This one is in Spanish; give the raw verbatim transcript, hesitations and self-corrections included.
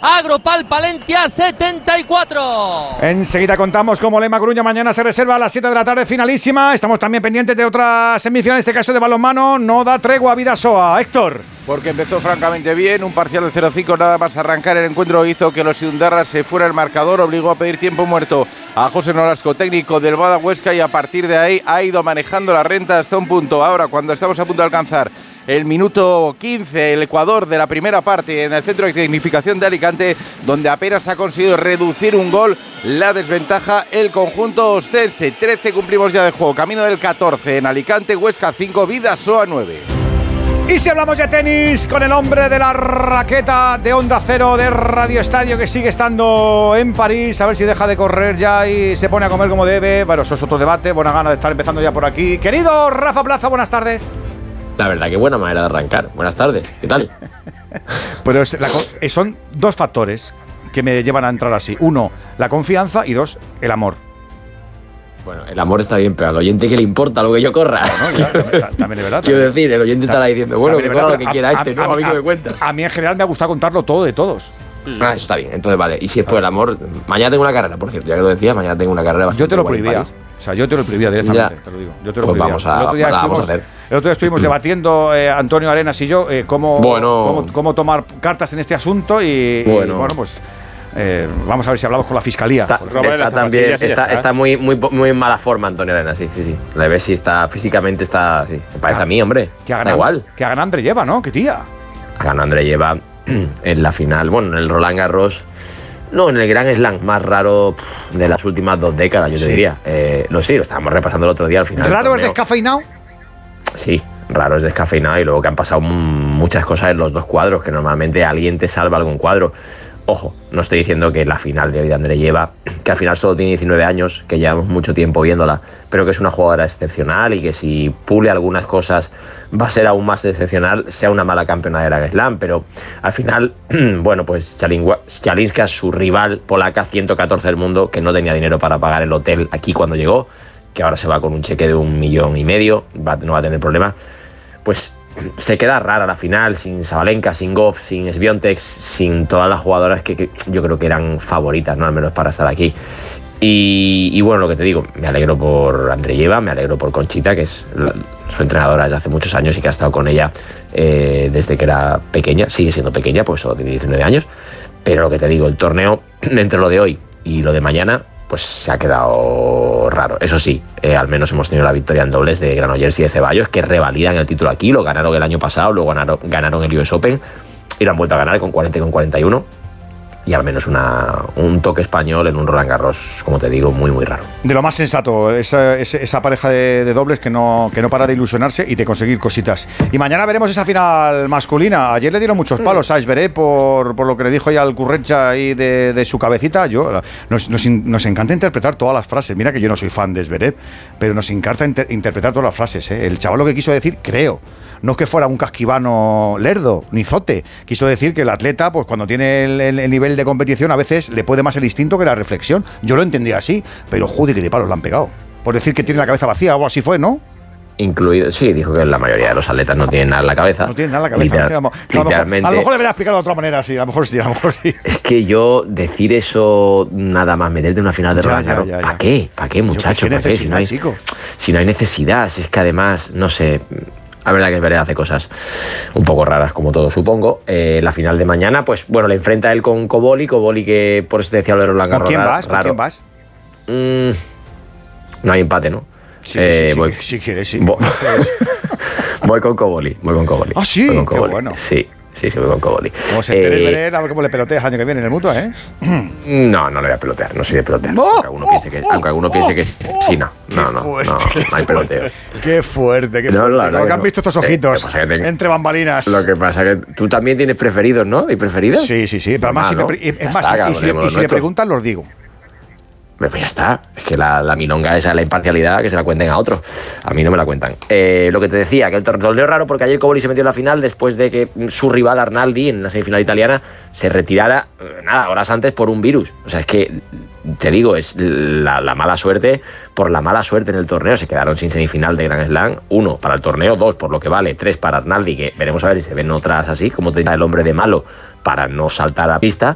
Agropal Palencia setenta y cuatro. Enseguida contamos cómo Lema Coruña mañana se reserva a las siete de la tarde, finalísima. Estamos también pendientes de otra semifinal, en este caso de balonmano. No da tregua a Bidasoa. Héctor. Porque empezó francamente bien, un parcial de cero cinco, nada más arrancar el encuentro hizo que los Iundarras se fuera el marcador, obligó a pedir tiempo muerto a José Nolasco, técnico del Bada Huesca, y a partir de ahí ha ido manejando la renta hasta un punto. Ahora, cuando estamos a punto de alcanzar el minuto quince, el Ecuador de la primera parte en el centro de tecnificación de Alicante, donde apenas ha conseguido reducir un gol, la desventaja el conjunto ostense. trece cumplimos ya de juego, camino del catorce en Alicante, Huesca cinco, Bidasoa nueve. Y si hablamos de tenis con el hombre de la raqueta de Onda Cero de Radio Estadio, que sigue estando en París, a ver si deja de correr ya y se pone a comer como debe. Bueno, eso es otro debate, buena gana de estar empezando ya por aquí. Querido Rafa Plaza, buenas tardes. La verdad, qué buena manera de arrancar. Buenas tardes, ¿qué tal? Pero es la, son dos factores que me llevan a entrar así. Uno, la confianza, y dos, el amor. Bueno, el amor está bien, pero al oyente, ¿qué le importa lo que yo corra? No, claro, también es verdad. Quiero decir, el oyente estará diciendo, bueno, que corra lo que quiera este, ¿no? A mí que me cuenta. A mí en general me ha gustado contarlo todo de todos. Ah, eso está bien, entonces vale. Y si es por el amor, mañana tengo una carrera, por cierto, ya que lo decía, mañana tengo una carrera bastante. Yo te lo prohibía. O sea, yo te lo prohibía directamente, ya. Te lo digo. Yo te lo pues prohibía. Vamos a, el otro día vamos estuvimos, a hacer. El otro día estuvimos debatiendo, eh, Antonio Arenas y yo, eh, cómo, bueno. cómo, cómo tomar cartas en este asunto y bueno, y, bueno pues. Eh, vamos a ver si hablamos con la fiscalía. Está, está también, está, está, está muy, muy, muy en mala forma Antonio Arena, sí, sí, sí. Le ves si está físicamente, está, sí. Me parece que, a mí, hombre. Que da igual. Que a Ganandre lleva, ¿no? ¿Qué tía? A Ganandre lleva en la final, bueno, en el Roland Garros, no, en el Grand Slam más raro de las últimas dos décadas, yo sí. te diría. Eh, no sé, lo estábamos repasando el otro día al final. ¿Raro es descafeinado? Sí, raro es descafeinado y luego que han pasado muchas cosas en los dos cuadros, que normalmente alguien te salva algún cuadro. Ojo, no estoy diciendo que la final de hoy de Andreyeva, que al final solo tiene diecinueve años, que llevamos mucho tiempo viéndola, pero que es una jugadora excepcional y que si pule algunas cosas va a ser aún más excepcional, sea una mala campeona de Grand Slam, pero al final, bueno, pues Jalinska, su rival polaca, ciento catorce del mundo, que no tenía dinero para pagar el hotel aquí cuando llegó, que ahora se va con un cheque de un millón y medio, va, no va a tener problema, pues se queda rara la final, sin Sabalenka, sin Goff, sin Swiatek, sin todas las jugadoras que, que yo creo que eran favoritas, ¿no? Al menos para estar aquí. Y, y bueno, lo que te digo, me alegro por Andreyeva, me alegro por Conchita, que es la, su entrenadora desde hace muchos años y que ha estado con ella eh, desde que era pequeña, sigue siendo pequeña, pues solo tiene diecinueve años. Pero lo que te digo, el torneo, entre lo de hoy y lo de mañana, pues se ha quedado raro. Eso sí, eh, al menos hemos tenido la victoria en dobles de Granollers y de Ceballos, que revalidan el título aquí, lo ganaron el año pasado, luego ganaron, ganaron el U S Open y lo han vuelto a ganar con cuarenta y con cuarenta y uno. Y al menos una, un toque español en un Roland Garros, como te digo, muy muy raro. De lo más sensato, esa, esa, esa pareja de, de dobles que no, que no para de ilusionarse y de conseguir cositas. Y mañana veremos esa final masculina. Ayer le dieron muchos palos a Esveré por, por lo que le dijo ya al Currencha ahí de, de su cabecita. Yo, nos, nos, nos encanta interpretar todas las frases. Mira que yo no soy fan de Esveré, pero nos encanta inter, interpretar todas las frases, ¿eh? El chaval lo que quiso decir, creo, no es que fuera un casquivano lerdo, ni zote. Quiso decir que el atleta, pues cuando tiene el, el, el nivel de competición, a veces le puede más el instinto que la reflexión. Yo lo entendía así, pero joder, que de palos le han pegado. Por decir que tiene la cabeza vacía o así fue, ¿no? Incluido, sí, dijo que la mayoría de los atletas no tienen nada en la cabeza. No tienen nada en la cabeza. Literal, no, a, lo literalmente, mejor, a lo mejor debería explicarlo de otra manera, sí, a lo mejor sí, a lo mejor sí. Es que yo decir eso nada más, meterte en una final de Roland Garros, ¿para qué? ¿Para qué, muchacho? ¿Qué necesidad, si no hay, chico? Si no hay necesidad, si es que además, no sé... La verdad que es verdad, hace cosas un poco raras, como todo, supongo. Eh, la final de mañana, pues bueno, le enfrenta él con Koboli. Koboli que por eso te decía lo de Roland Garros. ¿Con quién vas? Raro. ¿Con quién vas? Mm, no hay empate, ¿no? Sí, eh, sí, voy, sí, si quieres, sí. Voy, voy con Koboli, voy con Koboli. Ah, sí, con qué bueno. Sí. Sí, sí, voy con Koboli. Como se entere, eh, veré, a ver cómo le peloteas año que viene en el Mutua, ¿eh? No, no le voy a pelotear, no soy de pelotear. Oh, aunque alguno oh, piense que, oh, aunque alguno oh, piense que oh, sí, no. No, no, no, no, no hay peloteo. Qué fuerte, qué no, fuerte. La, Como que han no. visto estos ojitos eh, tengo, entre bambalinas. Lo que pasa es que tú también tienes preferidos, ¿no? ¿Y preferidas? Sí, sí, sí. Pero además, ah, si ¿no? me, es ya más, está, y, si, y si le preguntan, los digo. Pues ya está, es que la, la milonga esa, la imparcialidad, que se la cuenten a otro. A mí no me la cuentan. Eh, lo que te decía, que el torneo raro porque ayer Koboli se metió en la final después de que su rival Arnaldi, en la semifinal italiana, se retirara, nada, horas antes por un virus. O sea, es que, te digo, es la, la mala suerte por la mala suerte en el torneo. Se quedaron sin semifinal de Grand Slam. Uno, para el torneo, dos, por lo que vale, tres para Arnaldi, que veremos a ver si se ven otras así, como te dice el hombre de malo, para no saltar a la pista.